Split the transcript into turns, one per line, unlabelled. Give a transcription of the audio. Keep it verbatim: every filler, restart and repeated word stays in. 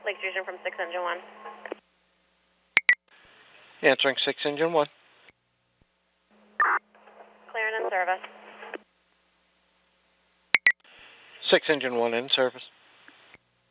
Lake Fusion from six Engine one.
Answering six Engine one.
Clearing in service.
six Engine one in service.